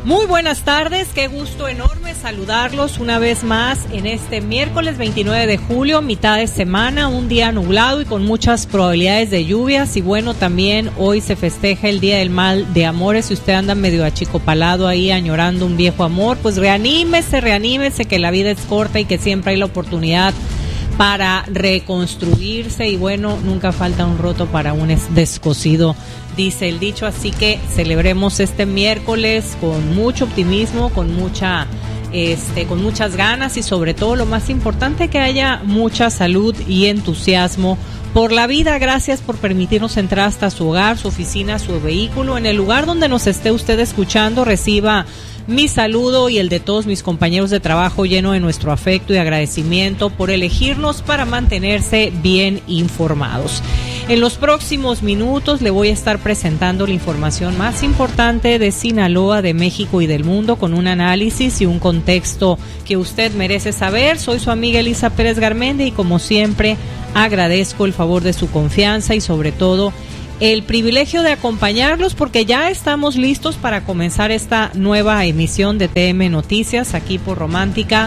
Muy buenas tardes, qué gusto enorme saludarlos una vez más en este miércoles 29 de julio, mitad de semana, un día nublado y con muchas probabilidades de lluvias. Y bueno, también hoy se festeja el Día del Mal de Amores. Si usted anda medio achicopalado ahí añorando un viejo amor, pues reanímese, que la vida es corta y que siempre hay la oportunidad para reconstruirse. Y bueno, nunca falta un roto para un descosido, dice el dicho. Así que celebremos este miércoles con mucho optimismo, con muchas ganas y sobre todo lo más importante, que haya mucha salud y entusiasmo por la vida. Gracias por permitirnos entrar hasta su hogar, su oficina, su vehículo. En el lugar donde nos esté usted escuchando, reciba mi saludo y el de todos mis compañeros de trabajo, lleno de nuestro afecto y agradecimiento por elegirnos para mantenerse bien informados. En los próximos minutos le voy a estar presentando la información más importante de Sinaloa, de México y del mundo, con un análisis y un contexto que usted merece saber. Soy su amiga Elisa Pérez Garmendia y como siempre agradezco el favor de su confianza y sobre todo el privilegio de acompañarlos, porque ya estamos listos para comenzar esta nueva emisión de TM Noticias aquí por Romántica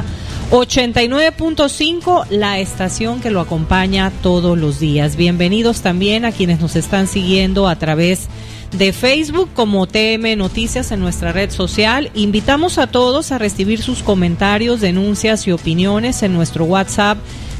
89.5, la estación que lo acompaña todos los días. Bienvenidos también a quienes nos están siguiendo a través de Facebook como TM Noticias en nuestra red social. Invitamos a todos a recibir sus comentarios, denuncias y opiniones en nuestro WhatsApp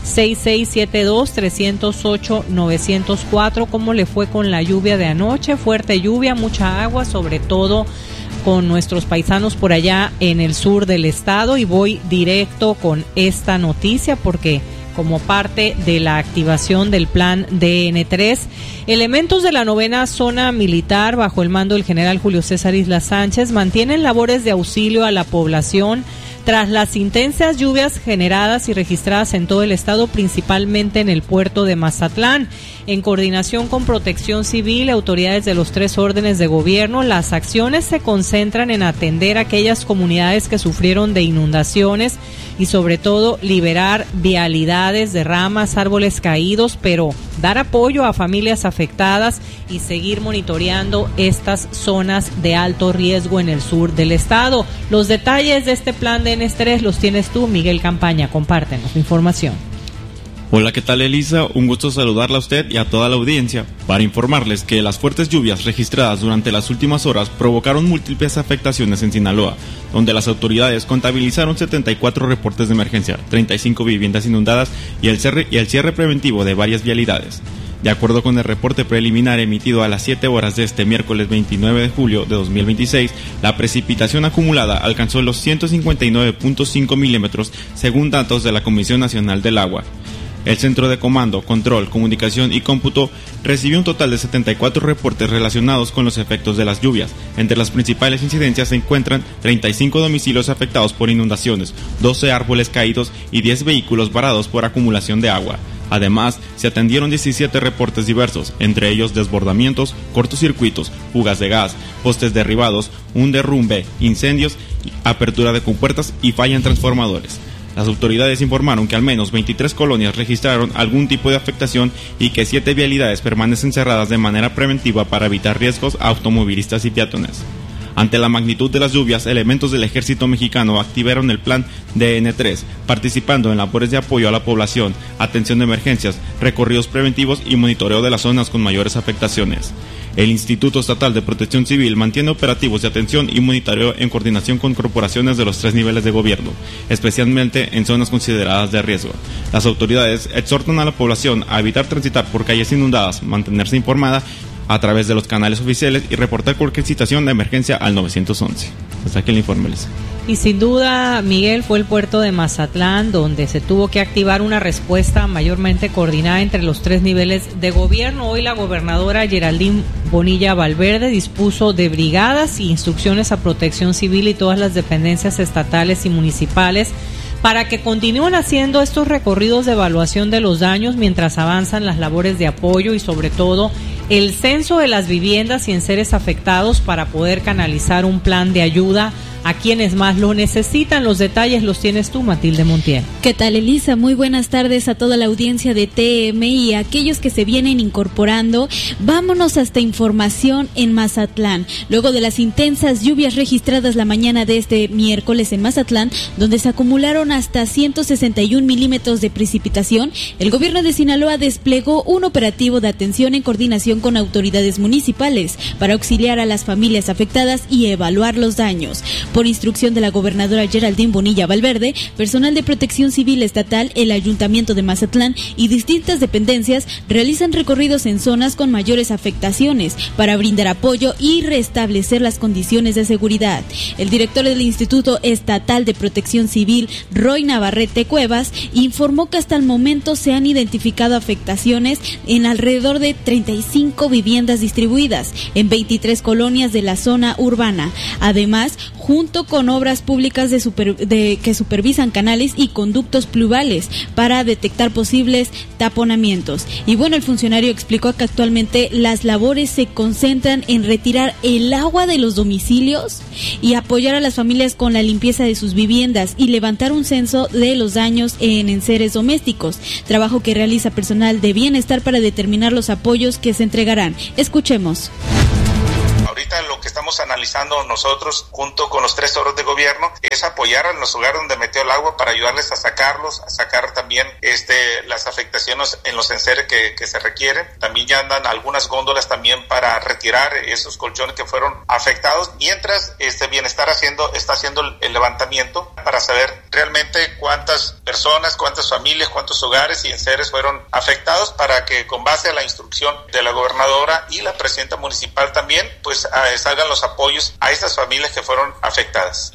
6672-308-904. ¿Cómo le fue con la lluvia de anoche? Fuerte lluvia, mucha agua, sobre todo con nuestros paisanos por allá en el sur del estado. Y voy directo con esta noticia porque como parte de la activación del plan DN3, elementos de la 9ª Zona Militar bajo el mando del general Julio César Isla Sánchez mantienen labores de auxilio a la población tras las intensas lluvias generadas y registradas en todo el estado, principalmente en el puerto de Mazatlán. En coordinación con Protección Civil y autoridades de los 3 órdenes de gobierno, las acciones se concentran en atender a aquellas comunidades que sufrieron de inundaciones y sobre todo liberar vialidades, derramas, árboles caídos, pero dar apoyo a familias afectadas y seguir monitoreando estas zonas de alto riesgo en el sur del estado. Los detalles de este plan de DN3 los tienes tú, Miguel Campaña. Compártenos la información. Hola, ¿qué tal, Elisa? Un gusto saludarla a usted y a toda la audiencia para informarles que las fuertes lluvias registradas durante las últimas horas provocaron múltiples afectaciones en Sinaloa, donde las autoridades contabilizaron 74 reportes de emergencia, 35 viviendas inundadas y el cierre preventivo de varias vialidades. De acuerdo con el reporte preliminar emitido a las 7 horas de este miércoles 29 de julio de 2026, la precipitación acumulada alcanzó los 159.5 milímetros según datos de la Comisión Nacional del Agua. El Centro de Comando, Control, Comunicación y Cómputo recibió un total de 74 reportes relacionados con los efectos de las lluvias. Entre las principales incidencias se encuentran 35 domicilios afectados por inundaciones, 12 árboles caídos y 10 vehículos varados por acumulación de agua. Además, se atendieron 17 reportes diversos, entre ellos desbordamientos, cortocircuitos, fugas de gas, postes derribados, un derrumbe, incendios, apertura de compuertas y falla en transformadores. Las autoridades informaron que al menos 23 colonias registraron algún tipo de afectación y que 7 vialidades permanecen cerradas de manera preventiva para evitar riesgos a automovilistas y peatones. Ante la magnitud de las lluvias, elementos del Ejército Mexicano activaron el plan DN3, participando en labores de apoyo a la población, atención de emergencias, recorridos preventivos y monitoreo de las zonas con mayores afectaciones. El Instituto Estatal de Protección Civil mantiene operativos de atención y monitoreo en coordinación con corporaciones de los 3 niveles de gobierno, especialmente en zonas consideradas de riesgo. Las autoridades exhortan a la población a evitar transitar por calles inundadas, mantenerse informada a través de los canales oficiales y reportar cualquier situación de emergencia al 911. Hasta aquí el informe, Lisa. Y sin duda, Miguel, fue el puerto de Mazatlán donde se tuvo que activar una respuesta mayormente coordinada entre los 3 niveles de gobierno. Hoy la gobernadora Geraldine Bonilla Valverde dispuso de brigadas y instrucciones a Protección Civil y todas las dependencias estatales y municipales para que continúen haciendo estos recorridos de evaluación de los daños mientras avanzan las labores de apoyo y sobre todo el censo de las viviendas y enseres afectados para poder canalizar un plan de ayuda a quienes más lo necesitan. Los detalles los tienes tú, Matilde Montiel. ¿Qué tal, Elisa? Muy buenas tardes a toda la audiencia de TM y a aquellos que se vienen incorporando. Vámonos hasta información en Mazatlán. Luego de las intensas lluvias registradas la mañana de este miércoles en Mazatlán, donde se acumularon hasta 161 milímetros de precipitación, el gobierno de Sinaloa desplegó un operativo de atención en coordinación con autoridades municipales para auxiliar a las familias afectadas y evaluar los daños. Por instrucción de la gobernadora Geraldine Bonilla Valverde, personal de Protección Civil Estatal, el Ayuntamiento de Mazatlán y distintas dependencias realizan recorridos en zonas con mayores afectaciones para brindar apoyo y restablecer las condiciones de seguridad. El director del Instituto Estatal de Protección Civil, Roy Navarrete Cuevas, informó que hasta el momento se han identificado afectaciones en alrededor de 35 viviendas distribuidas en 23 colonias de la zona urbana. Además, junto con obras públicas que supervisan canales y conductos pluviales para detectar posibles taponamientos. Y bueno, el funcionario explicó que actualmente las labores se concentran en retirar el agua de los domicilios y apoyar a las familias con la limpieza de sus viviendas y levantar un censo de los daños en enseres domésticos, trabajo que realiza personal de bienestar para determinar los apoyos que se entregarán. Escuchemos. Ahorita lo que estamos analizando nosotros junto con los 3 órdenes de gobierno es apoyar a los hogares donde metió el agua para ayudarles a sacarlos, a sacar también las afectaciones en los enseres que se requieren. También ya andan algunas góndolas también para retirar esos colchones que fueron afectados, mientras Bienestar está haciendo el levantamiento para saber realmente cuántas personas, cuántas familias, cuántos hogares y enseres fueron afectados, para que con base a la instrucción de la gobernadora y la presidenta municipal también pues salgan los apoyos a estas familias que fueron afectadas.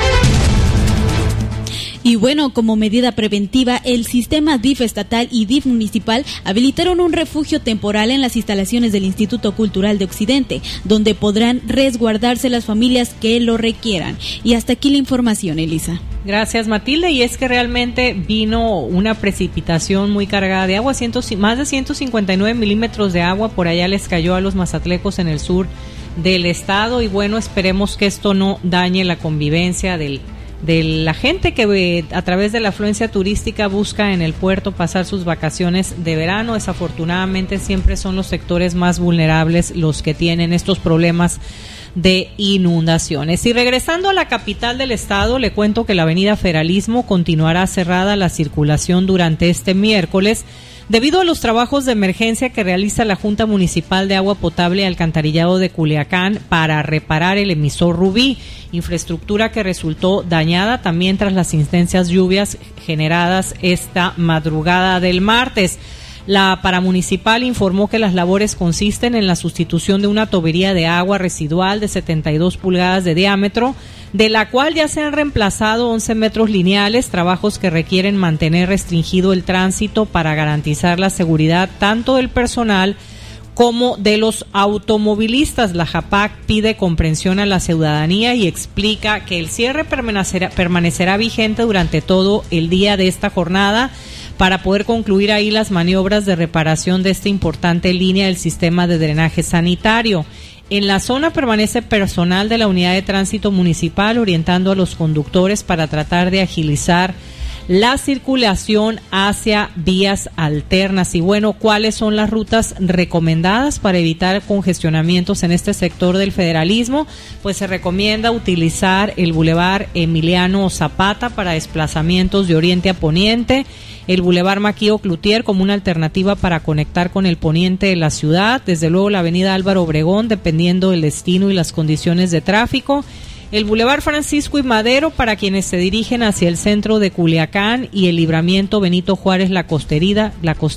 Y bueno, como medida preventiva, el sistema DIF estatal y DIF municipal habilitaron un refugio temporal en las instalaciones del Instituto Cultural de Occidente, donde podrán resguardarse las familias que lo requieran. Y hasta aquí la información, Elisa. Gracias, Matilde. Y es que realmente vino una precipitación muy cargada de agua, más de 159 milímetros de agua por allá les cayó a los mazatlecos en el sur del estado. Y bueno, esperemos que esto no dañe la convivencia de la gente que a través de la afluencia turística busca en el puerto pasar sus vacaciones de verano. Desafortunadamente siempre son los sectores más vulnerables los que tienen estos problemas de inundaciones. Y regresando a la capital del estado, le cuento que la avenida Federalismo continuará cerrada la circulación durante este miércoles debido a los trabajos de emergencia que realiza la Junta Municipal de Agua Potable y Alcantarillado de Culiacán para reparar el emisor Rubí, infraestructura que resultó dañada también tras las intensas lluvias generadas esta madrugada del martes. La paramunicipal informó que las labores consisten en la sustitución de una tubería de agua residual de 72 pulgadas de diámetro, de la cual ya se han reemplazado 11 metros lineales, trabajos que requieren mantener restringido el tránsito para garantizar la seguridad tanto del personal como de los automovilistas. La JAPAC pide comprensión a la ciudadanía y explica que el cierre permanecerá vigente durante todo el día de esta jornada para poder concluir ahí las maniobras de reparación de esta importante línea del sistema de drenaje sanitario. En la zona permanece personal de la Unidad de Tránsito Municipal orientando a los conductores para tratar de agilizar la circulación hacia vías alternas. Y bueno, ¿cuáles son las rutas recomendadas para evitar congestionamientos en este sector del Federalismo? Pues se recomienda utilizar el Boulevard Emiliano Zapata para desplazamientos de oriente a poniente, el Boulevard Maquío Cloutier como una alternativa para conectar con el poniente de la ciudad, desde luego la avenida Álvaro Obregón, dependiendo del destino y las condiciones de tráfico, el Boulevard Francisco y Madero para quienes se dirigen hacia el centro de Culiacán y el Libramiento Benito Juárez la Costerita,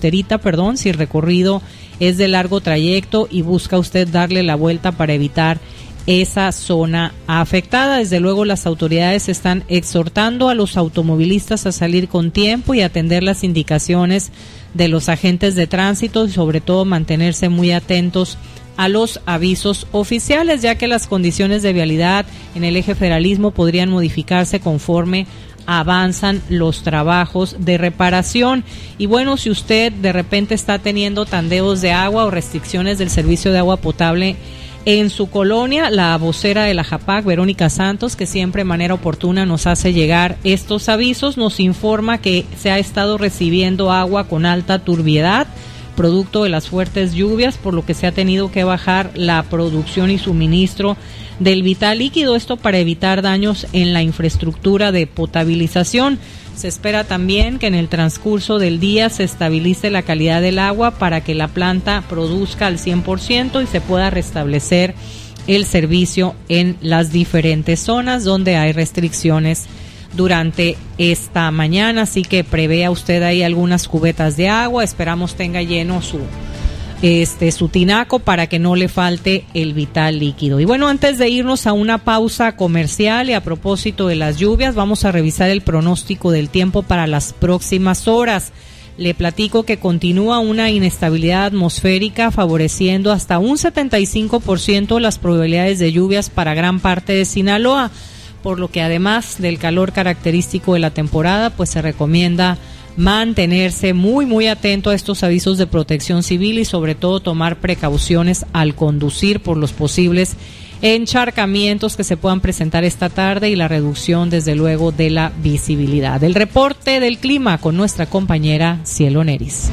si el recorrido es de largo trayecto y busca usted darle la vuelta para evitar esa zona afectada. Desde luego las autoridades están exhortando a los automovilistas a salir con tiempo y atender las indicaciones de los agentes de tránsito y sobre todo mantenerse muy atentos a los avisos oficiales, ya que las condiciones de vialidad en el eje federalismo podrían modificarse conforme avanzan los trabajos de reparación. Y bueno, si usted de repente está teniendo tandeos de agua o restricciones del servicio de agua potable en su colonia, la vocera de la JAPAC, Verónica Santos, que siempre de manera oportuna nos hace llegar estos avisos, nos informa que se ha estado recibiendo agua con alta turbiedad, producto de las fuertes lluvias, por lo que se ha tenido que bajar la producción y suministro del vital líquido, esto para evitar daños en la infraestructura de potabilización. Se espera también que en el transcurso del día se estabilice la calidad del agua para que la planta produzca al 100% y se pueda restablecer el servicio en las diferentes zonas donde hay restricciones durante esta mañana, así que prevea usted ahí algunas cubetas de agua. Esperamos tenga lleno su tinaco para que no le falte el vital líquido. Y bueno, antes de irnos a una pausa comercial y a propósito de las lluvias, vamos a revisar el pronóstico del tiempo para las próximas horas. Le platico que continúa una inestabilidad atmosférica favoreciendo hasta un 75% las probabilidades de lluvias para gran parte de Sinaloa, por lo que además del calor característico de la temporada, pues se recomienda mantenerse muy atento a estos avisos de protección civil y sobre todo tomar precauciones al conducir por los posibles encharcamientos que se puedan presentar esta tarde y la reducción desde luego de la visibilidad. El reporte del clima con nuestra compañera Cielo Neris.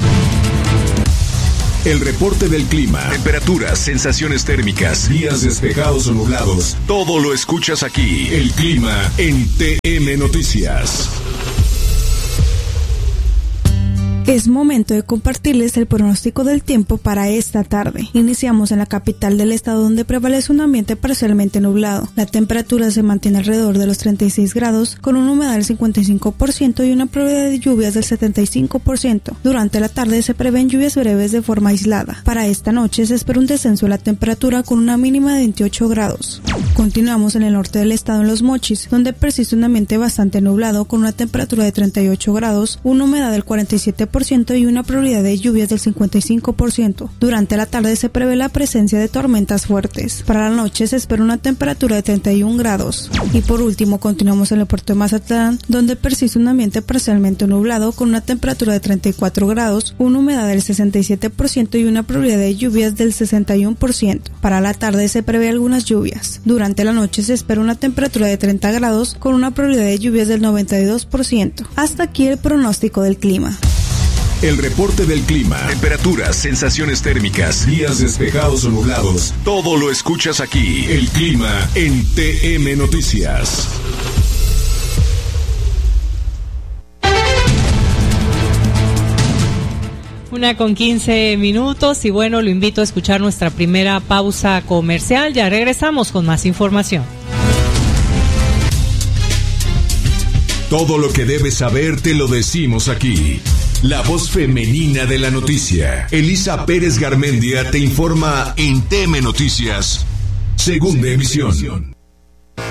El reporte del clima, temperaturas, sensaciones térmicas, días despejados o nublados, todo lo escuchas aquí. El clima en TM Noticias. Es momento de compartirles el pronóstico del tiempo para esta tarde. Iniciamos en la capital del estado, donde prevalece un ambiente parcialmente nublado. La temperatura se mantiene alrededor de los 36 grados, con una humedad del 55% y una probabilidad de lluvias del 75%. Durante la tarde se prevén lluvias breves de forma aislada. Para esta noche se espera un descenso de la temperatura con una mínima de 28 grados. Continuamos en el norte del estado, en Los Mochis, donde persiste un ambiente bastante nublado, con una temperatura de 38 grados, una humedad del 47% y una probabilidad de lluvias del 55%. Durante la tarde se prevé la presencia de tormentas fuertes. Para la noche se espera una temperatura de 31 grados. Y por último continuamos en el puerto de Mazatlán, donde persiste un ambiente parcialmente nublado con una temperatura de 34 grados, una humedad del 67% y una probabilidad de lluvias del 61%. Para la tarde se prevé algunas lluvias. Durante la noche se espera una temperatura de 30 grados con una probabilidad de lluvias del 92%. Hasta aquí el pronóstico del clima. El reporte del clima, temperaturas, sensaciones térmicas, días despejados o nublados, todo lo escuchas aquí. El clima en TM Noticias. Una con 15 minutos y bueno, lo invito a escuchar nuestra primera pausa comercial. Ya regresamos con más información. Todo lo que debes saber te lo decimos aquí. La voz femenina de la noticia. Elisa Pérez Garmendia te informa en TM Noticias, segunda emisión.